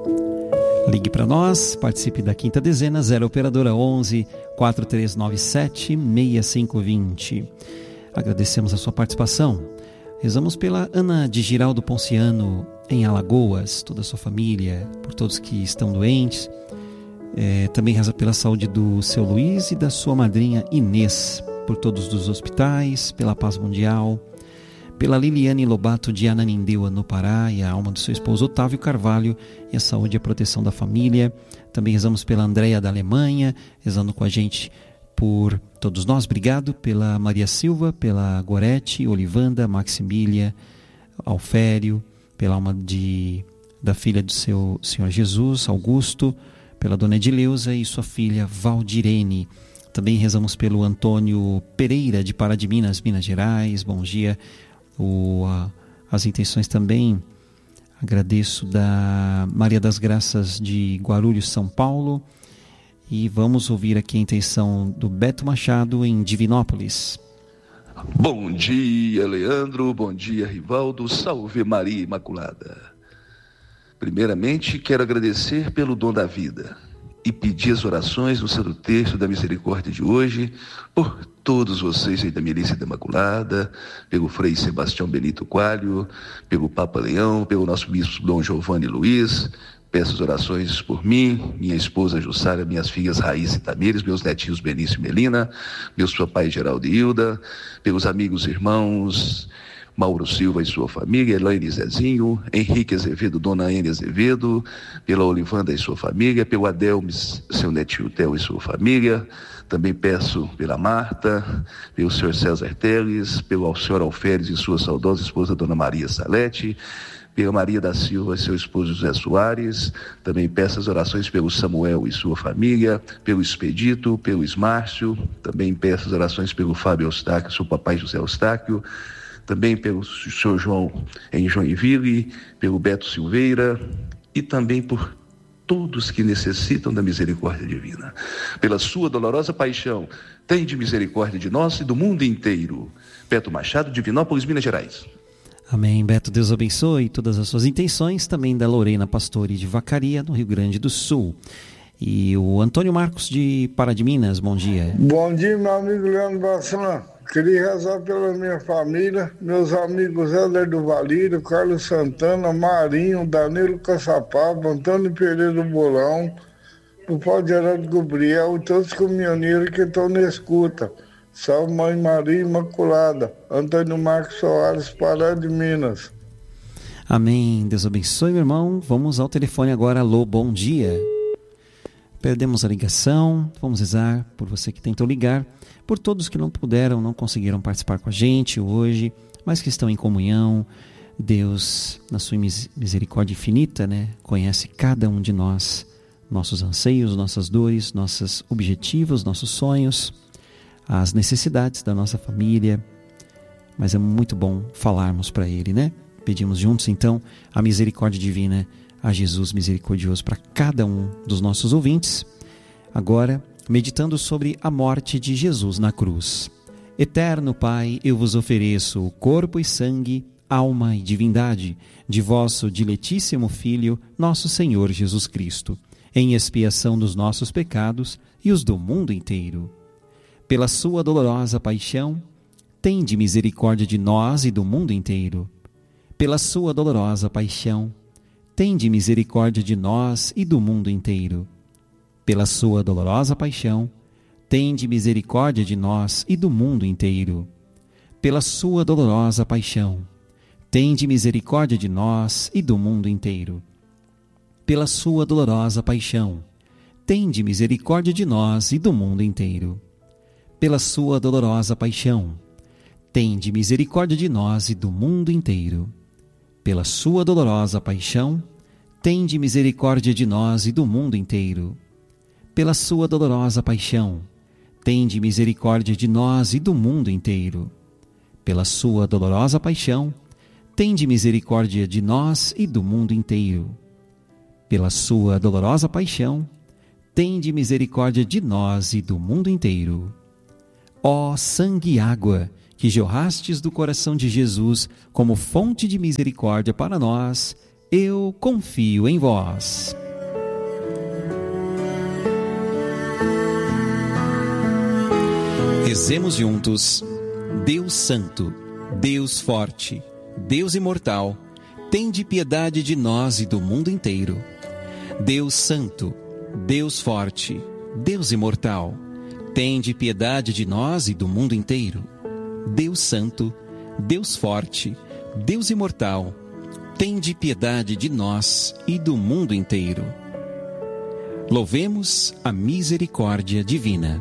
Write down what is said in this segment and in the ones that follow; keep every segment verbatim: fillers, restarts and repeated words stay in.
Ligue para nós, participe da quinta dezena, zero operadora onze, quatro três nove sete, seis cinco dois zero. Agradecemos a sua participação. Rezamos pela Ana de Giraldo Ponciano, em Alagoas, toda a sua família, por todos que estão doentes. É, também reza pela saúde do seu Luiz e da sua madrinha Inês, por todos os hospitais, pela paz mundial, pela Liliane Lobato de Ananindeua, no Pará, e a alma do seu esposo Otávio Carvalho, e a saúde e a proteção da família. Também rezamos pela Andréia da Alemanha, rezando com a gente por todos nós. Obrigado pela Maria Silva, pela Gorete, Olivanda, Maximília, Alfério, pela alma de, da filha do seu Senhor Jesus, Augusto, pela dona Edileuza e sua filha Valdirene. Também rezamos pelo Antônio Pereira, de Pará de Minas, Minas Gerais. Bom dia. O, a, as intenções também, agradeço, da Maria das Graças de Guarulhos, São Paulo. E vamos ouvir aqui a intenção do Beto Machado, em Divinópolis. Bom dia, Leandro. Bom dia, Rivaldo. Salve Maria Imaculada. Primeiramente, quero agradecer pelo dom da vida e pedir as orações no Santo Terço da Misericórdia de hoje por todos vocês aí da Milícia da Imaculada, pelo Frei Sebastião Benito Coelho, pelo Papa Leão, pelo nosso Bispo Dom Giovanni Luiz. Peço as orações por mim, minha esposa Jussara, minhas filhas Raíssa e Tamires, meus netinhos Benício e Melina, meus papai Geraldo e Hilda, pelos amigos e irmãos Mauro Silva e sua família, Elaine e Zezinho, Henrique Azevedo, Dona Ene Azevedo, pela Olivanda e sua família, pelo Adelmes, seu netinho Theo e sua família. Também peço pela Marta, pelo senhor César Teles, pelo senhor Alferes e sua saudosa esposa Dona Maria Salete, pela Maria da Silva e seu esposo José Soares. Também peço as orações pelo Samuel e sua família, pelo Expedito, pelo Ismárcio. Também peço as orações pelo Fábio Eustáquio, seu papai José Eustáquio. Também pelo senhor João em Joinville, pelo Beto Silveira e também por todos que necessitam da misericórdia divina. Pela sua dolorosa paixão, tende misericórdia de nós e do mundo inteiro. Beto Machado, Divinópolis, Minas Gerais. Amém. Beto, Deus abençoe todas as suas intenções, também da Lorena Pastore de Vacaria, no Rio Grande do Sul. E o Antônio Marcos de Pará de Minas, bom dia. Bom dia, meu amigo Leandro Bassan. Queria rezar pela minha família, meus amigos Éder do Valírio, Carlos Santana, Marinho, Danilo Caçapava, Antônio Pereira do Bolão, o Paulo Geraldo Gabriel e todos os caminhoneiros que estão na escuta. Salve Mãe Maria Imaculada. Antônio Marcos Soares, Pará de Minas. Amém. Deus abençoe, meu irmão. Vamos ao telefone agora. Alô, bom dia. Perdemos a ligação. Vamos rezar por você que tentou ligar, por todos que não puderam, não conseguiram participar com a gente hoje, mas que estão em comunhão. Deus, na sua misericórdia infinita, né, conhece cada um de nós, nossos anseios, nossas dores, nossos objetivos, nossos sonhos, as necessidades da nossa família. Mas é muito bom falarmos para Ele, né? Pedimos juntos, então, a misericórdia divina, a Jesus misericordioso para cada um dos nossos ouvintes. Agora, meditando sobre a morte de Jesus na cruz. Eterno Pai, eu vos ofereço o corpo e sangue, alma e divindade de vosso diletíssimo Filho, nosso Senhor Jesus Cristo, em expiação dos nossos pecados e os do mundo inteiro. Pela sua dolorosa paixão, tende misericórdia de nós e do mundo inteiro. Pela sua dolorosa paixão, tende misericórdia de nós e do mundo inteiro. Pela sua dolorosa paixão, tende misericórdia de nós e do mundo inteiro. Pela sua dolorosa paixão, tende misericórdia de nós e do mundo inteiro. Pela sua dolorosa paixão, tende misericórdia de nós e do mundo inteiro. Pela sua dolorosa paixão, tende misericórdia de nós e do mundo inteiro. Pela sua dolorosa paixão, tende misericórdia de nós e do mundo inteiro. Pela sua dolorosa paixão, tende misericórdia de nós e do mundo inteiro. Pela sua dolorosa paixão, tende misericórdia de nós e do mundo inteiro. Pela sua dolorosa paixão, tende misericórdia de nós e do mundo inteiro. Ó sangue e água, que jorrastes do coração de Jesus como fonte de misericórdia para nós, eu confio em vós. Rezemos juntos. Deus Santo, Deus Forte, Deus Imortal, tende piedade de nós e do mundo inteiro. Deus Santo, Deus Forte, Deus Imortal, tende piedade de nós e do mundo inteiro. Deus Santo, Deus Forte, Deus Imortal, tende piedade de nós e do mundo inteiro. Louvemos a misericórdia divina.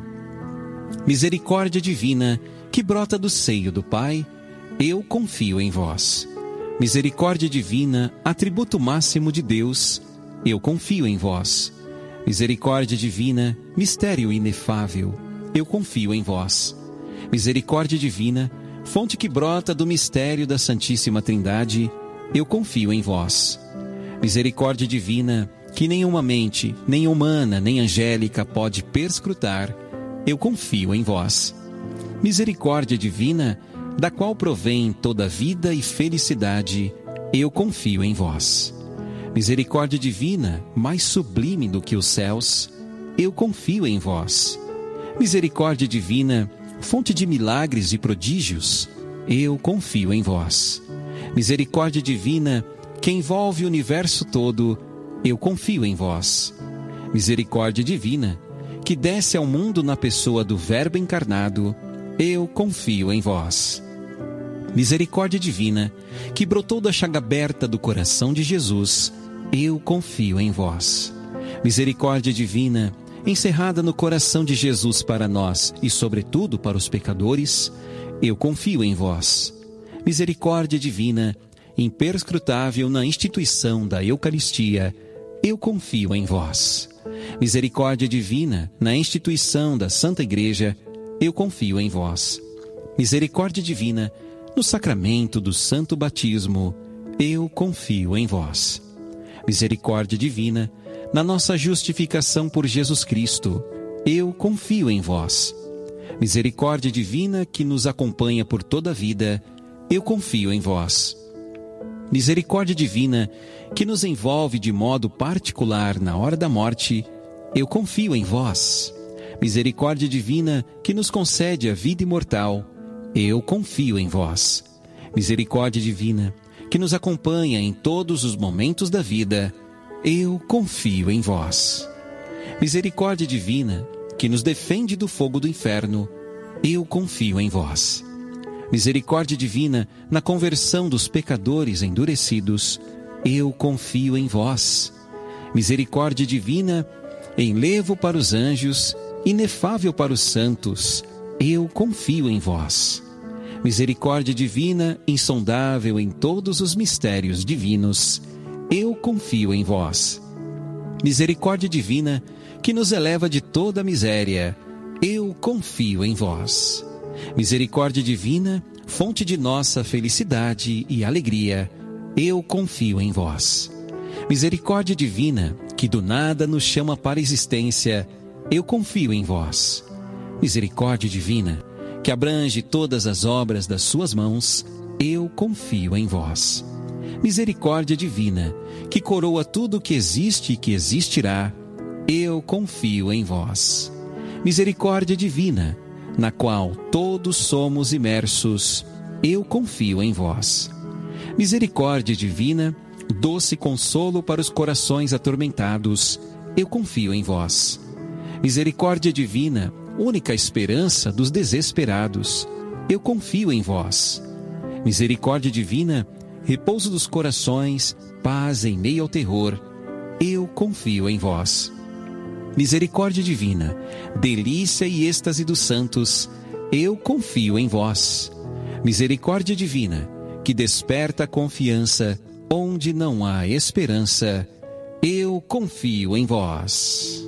Misericórdia divina que brota do seio do Pai, eu confio em vós. Misericórdia divina, atributo máximo de Deus, eu confio em vós. Misericórdia divina, mistério inefável, eu confio em vós. Misericórdia divina, fonte que brota do mistério da Santíssima Trindade, eu confio em vós. Misericórdia divina, que nenhuma mente, nem humana, nem angélica pode perscrutar, eu confio em vós. Misericórdia divina, da qual provém toda vida e felicidade, eu confio em vós. Misericórdia divina, mais sublime do que os céus, eu confio em vós. Misericórdia divina, fonte de milagres e prodígios, eu confio em vós. Misericórdia divina, que envolve o universo todo, eu confio em vós. Misericórdia divina, que desce ao mundo na pessoa do Verbo encarnado, eu confio em vós. Misericórdia divina, que brotou da chaga aberta do coração de Jesus, eu confio em vós. Misericórdia divina, encerrada no coração de Jesus para nós e sobretudo para os pecadores, eu confio em vós. Misericórdia divina, imperscrutável na instituição da Eucaristia, eu confio em vós. Misericórdia divina, na instituição da Santa Igreja, eu confio em vós. Misericórdia divina, no sacramento do Santo Batismo, eu confio em vós. Misericórdia divina, na nossa justificação por Jesus Cristo, eu confio em vós. Misericórdia divina que nos acompanha por toda a vida, eu confio em vós. Misericórdia divina que nos envolve de modo particular na hora da morte, eu confio em vós. Misericórdia divina que nos concede a vida imortal, eu confio em vós. Misericórdia divina que nos acompanha em todos os momentos da vida, eu confio em vós. Misericórdia divina que nos defende do fogo do inferno, eu confio em vós. Misericórdia divina na conversão dos pecadores endurecidos, eu confio em vós. Misericórdia divina em levo para os anjos, inefável para os santos, eu confio em vós. Misericórdia divina, insondável em todos os mistérios divinos, eu confio em vós. Misericórdia divina, que nos eleva de toda a miséria, eu confio em vós. Misericórdia divina, fonte de nossa felicidade e alegria, eu confio em vós. Misericórdia divina, que do nada nos chama para a existência, eu confio em vós. Misericórdia divina, que abrange todas as obras das suas mãos, eu confio em vós. Misericórdia divina, que coroa tudo o que existe e que existirá, eu confio em vós. Misericórdia divina, na qual todos somos imersos, eu confio em vós. Misericórdia divina, doce consolo para os corações atormentados, eu confio em vós. Misericórdia divina, única esperança dos desesperados, eu confio em vós. Misericórdia divina, repouso dos corações, paz em meio ao terror, eu confio em vós. Misericórdia divina, delícia e êxtase dos santos, eu confio em vós. Misericórdia divina, que desperta a confiança onde não há esperança, eu confio em vós.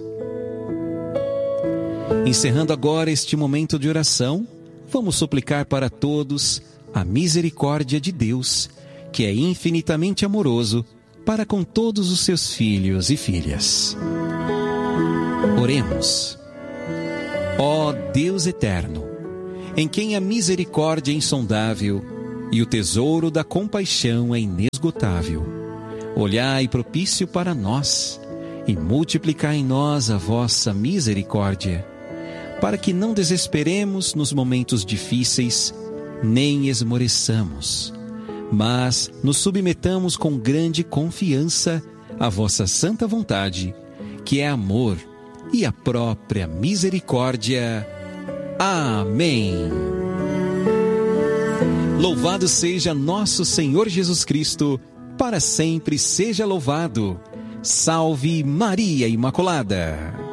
Encerrando agora este momento de oração, vamos suplicar para todos a misericórdia de Deus, que é infinitamente amoroso para com todos os seus filhos e filhas. Oremos. Ó Deus eterno, em quem a misericórdia é insondável e o tesouro da compaixão é inesgotável, olhai propício para nós e multiplicai em nós a vossa misericórdia, para que não desesperemos nos momentos difíceis, nem esmoreçamos, mas nos submetamos com grande confiança à vossa santa vontade, que é amor e a própria misericórdia. Amém. Louvado seja nosso Senhor Jesus Cristo, para sempre seja louvado. Salve Maria Imaculada.